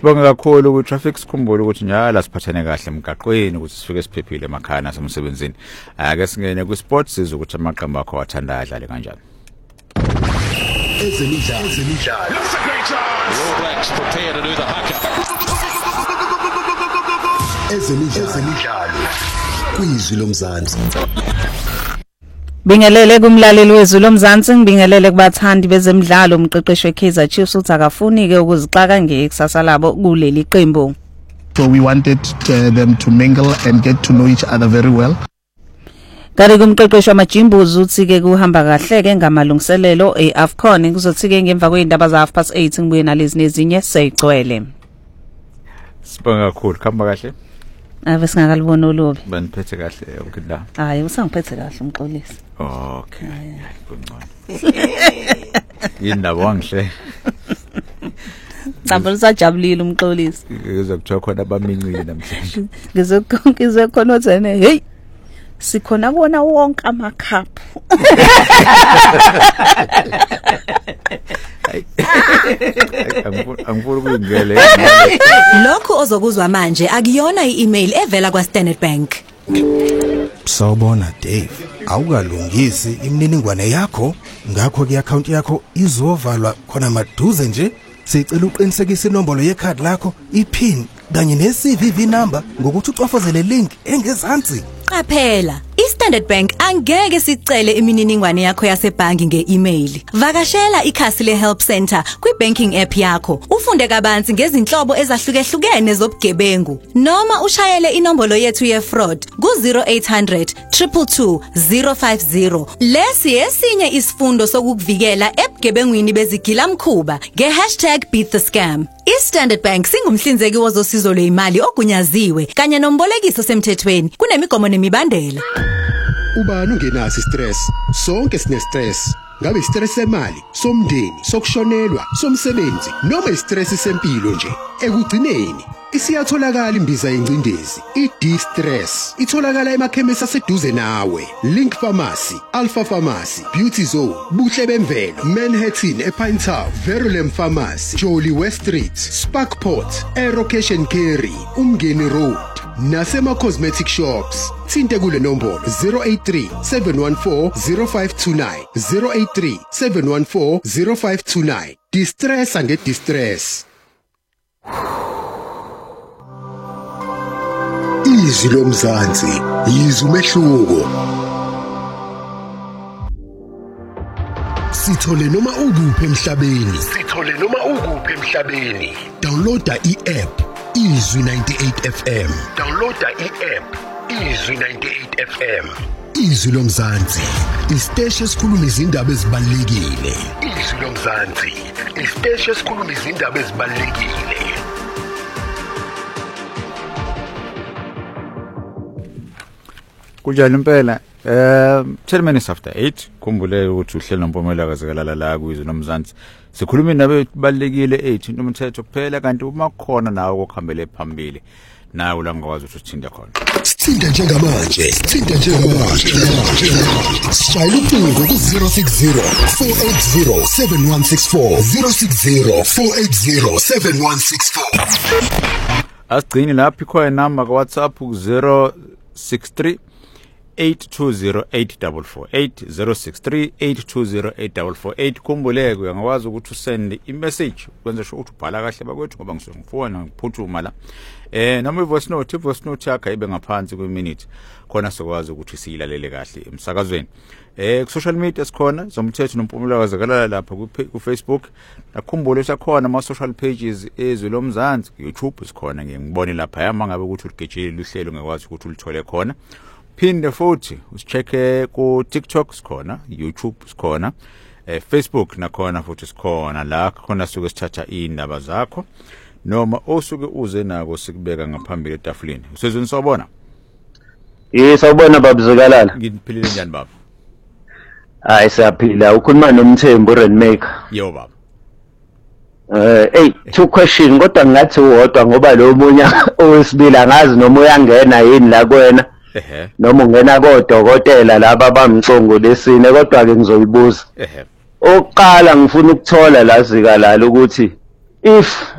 Sibonga kakhulu ku traffic sikhumbule ukuthi njalo siphathane kahle emgaqweni ukuthi sifike siphephile emakhaya nasemsebenzini. Ake singene ku sports sizwe ukuthi amaqembu akho athanda adlale kanjani. Ezemidlalo. That's a great chance. All Blacks prepare to do the haka. Ezemidlalo. Kwizwi lomzansi. Bingelele kumlaleli wezwi lomzansi ngibingelele kubathandi bezemidlalo umqeqeshi weKaizer Chiefs uthi akafuni ke ukuzixaka ngekusasa labo kuleli qembu. So we wanted them to mingle and get to know each other very well. Kanti kumqeqeshi wamajimbuzi uthi ke kuhamba kahle ke ngamalungiselelo eAfcon kuzothi ke ngemva kweindaba za 8:30 ngibuye nalezi nezinye seyigcwele. Sibonga kakhulu khamba kahle. Ave singakalibona olobi. Baniphethe kahle yonke la. Hayi usangiphethe kahle umxolisi. Okay. Kungcono. Yindaba wangihle. Ngimbona sajabulile umxolisi. Ngizokuthiwa khona abamincile namhlanje. Ngizwe khona uthene hey sikhona bona wonke amakhaphu. Angifuni ukungele. Lokho ozokuzwa manje akuyona i-email evela kwa Standard Bank. Sawubona Dave, awukalungisi imininingwane yakho, ngakho ke account yakho izovalwa khona maduze nje. Sicela uqinisekise inombolo yekhadi lakho, iPin kanye neCVV number ngokuthi ucofozele link engezansi. Qaphela, iStandard Bank angeke sicele imininingwane yakho yasebhangi nge-email. Vakashela ikhasi le-Help Center kwi-banking app yakho. Ufunde kabanzi ngezinhlobo ezahlukehlukene zobugebengu. Noma ushayele inombolo yethu ye-fraud ku-0800 222 050. Lesi esinye isifundo sokukuvikela ebugebengwini bezigilamkhuba nge#beatthescam. iStandard Bank singumhlinzeki wozosizo lwezimali ogunyaziwe kanye nombolekiso semthethweni kunemigomo nemibandela. Ubani ungenazi stress? Sonke sine stress. Ngabe istress semali, somndeni, sokushonelwa, somsebenzi, noma istress sempilo nje. Ekugcineni isiyatholakala imbiza yencindezi, i-D-Stress. Itholakala emakhemisi aseduze nawe. Link Pharmacy, Alpha Pharmacy, Beauty Zone, Buhle Bemvelo, Manhattan ePine Town, Verulam Pharmacy, Jolly West Street, Sparkport, Aero Cash and Carry, Umgeni Road. Nasema Cosmetic Shops. Thinte kule nombolo 083 714 0529 083 714 0529. Distress and get distress. Izwi lomzansi, izwi umehluko. Sithole noma ukuphi emhlabeni. Downloada i-app Izwi 98 FM. Izwi lomzansi, isiteshi esikhuluma izindaba ezibalulekile. Kunjani impela? 10 minutes after 8 kumbule ukuthi uhlelo nompomela kazekalala la kwizwi nomzansi. Sikhuluma indaba ebalekile 8 nomthetho kuphela kanti uma khona nawo okuhambele phambili nawe la ngakwazi ukuthi uthinde khona. Sithinda njengamanje. Shayela ucingo ku 060 480 7164 060 480 7164. Asigcini lapho ikhona number ka WhatsApp ku 063 8208448 063 kumbuleke uyangakwazi ukuthi usende imessage kwenza sho ukuthi ubhala kahle bakwethu ngoba ngifona ngiphuthuma la noma ivoice note yakhe ibe ngaphansi kweminute khona sokwazi ukuthi siyilalele kahle emsakazweni ku social media sikhona zomthetho nompumela kazekalala lapha ku Facebook nakhumbule sakhona ama social pages ezwe lomzansi YouTube sikhona ngiyibone lapha yama ngabe ukuthi uligejele luhlelo ngakwazi ukuthi ulithole khona. Phinde futhi usicheke ku TikTok sikhona, YouTube sikhona, Facebook nakhona futhi sikhona la khona suke sithatha indaba zakho noma osuke uze nako sikubeka ngaphambili etafuleni. Usezweni sawubona? Sawubona baba Zekalala. Ngiphilile njani baba? Hayi siyaphila. Ukhuluma noMthembu Rainmaker. Yo baba. Two question kodwa ngathi uwodwa ngoba lo munye owesibili angazi noma uyangena yini la kuwena. Noma ungena kodokotela laba abamcongo lesine kodwa ke ngizoyibuza. Oqala ngifuna ukuthola la Zekalala ukuthi if